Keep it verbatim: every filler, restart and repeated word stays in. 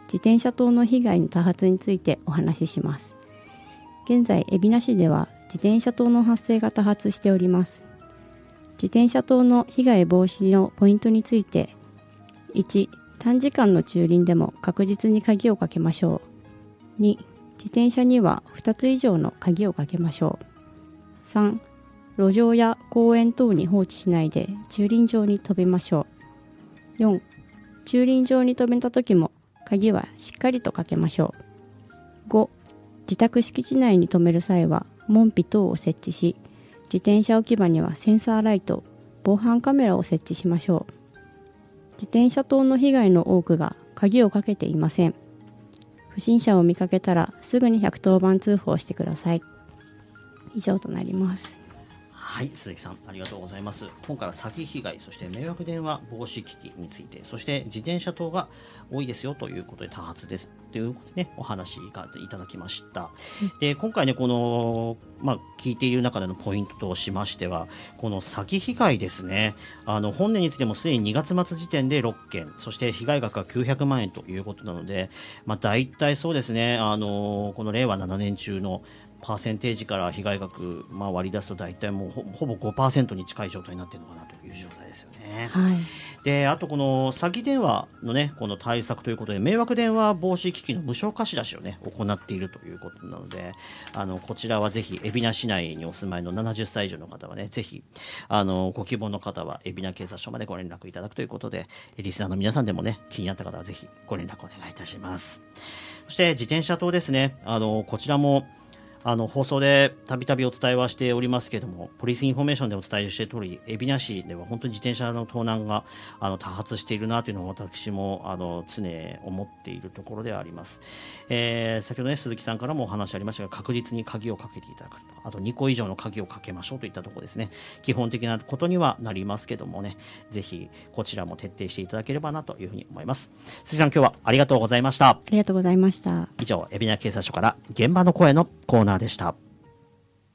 自転車盗の被害の多発についてお話しします。現在、海老名市では自転車盗の発生が多発しております。自転車盗の被害防止のポイントについて、いち、短時間の駐輪でも確実に鍵をかけましょう。に、自転車にはふたつ以上の鍵をかけましょう。さん、路上や公園等に放置しないで駐輪場に止めましょう。よん、駐輪場に止めた時も鍵はしっかりとかけましょう。ご、自宅敷地内に止める際は門扉等を設置し、自転車置き場にはセンサーライト、防犯カメラを設置しましょう。自転車盗の被害の多くが鍵をかけていません。不審者を見かけたらすぐにひゃくとおばん通報してください。以上となります。 はい、鈴木さんありがとうございます。今回は詐欺被害、そして迷惑電話防止機器について、そして自転車盗が多いですよということで多発ですということで、ね、お話いただきました。で今回ねこの、まあ、聞いている中でのポイントとしましては、この詐欺被害ですね。あの本年についてもすでににがつ末時点でろっけん、そして被害額はきゅうひゃくまんえんということなので、まあ、大体そうですね、あのこのれいわななねん中のパーセンテージから被害額、まあ、割り出すと大体もう ほ, ほぼ ごパーセント に近い状態になっているのかなという状態ですよね。 はい、 であとこの詐欺電話の、ね、この対策ということで、迷惑電話防止機器の無償貸し出しを、ね、行っているということなので、あのこちらはぜひ海老名市内にお住まいのななじゅっさい以上の方は、ね、ぜひあのご希望の方は海老名警察署までご連絡いただくということで、リスナーの皆さんでも、ね、気になった方はぜひご連絡お願いいたします。そして自転車盗ですね、あのこちらもあの放送でたびたびお伝えはしておりますけれども、ポリスインフォメーションでお伝えしている通り、海老名市では本当に自転車の盗難があの多発しているなというのを私もあの常思っているところではあります。えー、先ほど、ね、鈴木さんからもお話ありましたが、確実に鍵をかけていただくと、あとにこ以上の鍵をかけましょうといったところですね。基本的なことにはなりますけどもね、ぜひこちらも徹底していただければなというふうに思います。鈴木さん、今日はありがとうございました。 ありがとうございました。 以上、海老名警察署から現場の声のコーナーでした。